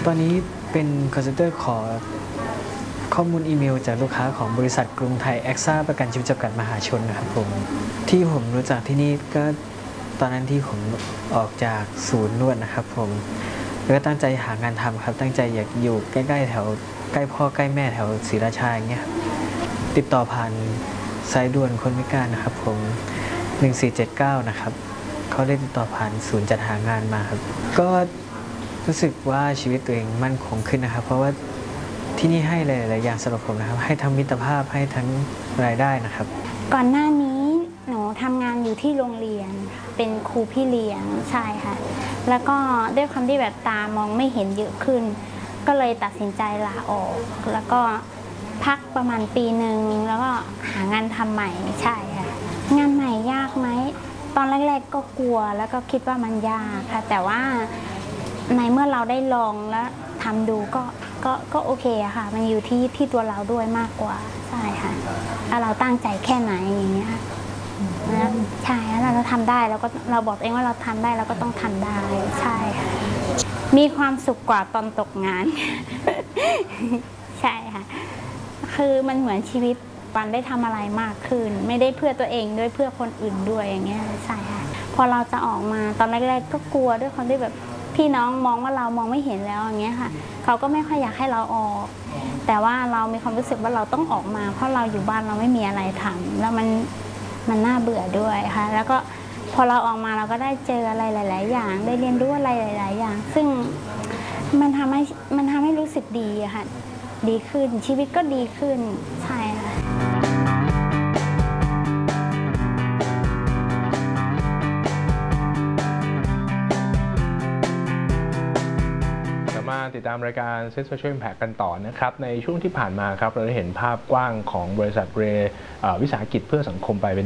ตอนนี้เป็น call center ขอข้อมูลอีเมลจากลูกค้าของบริษัทกรุงไทยแอคซ่าประกันชีวิตจำกัดมหาชนนะครับผมที่ผมรู้จักที่นี่ก็ตอนนั้นที่ผมออกจากศูนย์นวดนะครับผมแล้วก็ตั้งใจหางานทำครับตั้งใจอยากอยู่ใกล้ๆแถวใกล้พ่อใกล้แม่แถวศรีราชาอย่างเงี้ยติดต่อผ่านสายด่วนคนพิการนะครับผม1479นะครับเขาได้ติดต่อผ่านศูนย์จัดหางานมาครับก็รู้สึกว่าชีวิตตัวเองมั่นคงขึ้นนะครับเพราะว่าที่นี่ให้หลายๆอย่างสำหรับผมนะครับให้ทั้งมิตรภาพให้ทั้งรายได้นะครับก่อนหน้านี้หนูทำงานอยู่ที่โรงเรียนเป็นครูพี่เลี้ยงใช่ค่ะแล้วก็ด้วยความที่แบบตามองไม่เห็นเยอะขึ้นก็เลยตัดสินใจลาออกแล้วก็พักประมาณปีหนึ่งแล้วก็หางานทำใหม่ใช่ค่ะงานใหม่ยากไหมตอนแรกๆก็กลัวแล้วก็คิดว่ามันยากค่ะแต่ว่าในเมื่อเราได้ลองแล้วทำดูก็โอเคอะค่ะมันอยู่ที่ตัวเราด้วยมากกว่าใช่ค่ะถ้าเราตั้งใจแค่ไหนอย่างเงี้ยใช่แล้วเราทำได้แล้วก็เราบอกเองว่าเราทำได้แล้วก็ต้องทำได้ใช่ค่ะมีความสุขกว่าตอนตกงาน ใช่ค่ะคือมันเหมือนชีวิตวันได้ทำอะไรมากขึ้นไม่ได้เพื่อตัวเองด้วยเพื่อคนอื่นด้วยอย่างเงี้ยใช่ค่ะพอเราจะออกมาตอนแรกๆก็กลัวด้วยความที่แบบพี่น้องมองว่าเรามองไม่เห็นแล้วอย่างเงี้ยค่ะเขาก็ไม่ค่อยอยากให้เราออกแต่ว่าเรามีความรู้สึกว่าเราต้องออกมาเพราะเราอยู่บ้านเราไม่มีอะไรทำแล้วมันน่าเบื่อด้วยค่ะแล้วก็พอเราออกมาเราก็ได้เจออะไรหลายๆอย่างได้เรียนรู้อะไรหลายๆอย่างซึ่งมันทำให้รู้สึกดีอะค่ะดีขึ้นชีวิตก็ดีขึ้นใช่ค่ะมาติดตามรายการ Set Social Impact กันต่อนะครับในช่วงที่ผ่านมาครับเราได้เห็นภาพกว้างของบริษัทเรวิสาหกิจเพื่อสังคมไปเป็น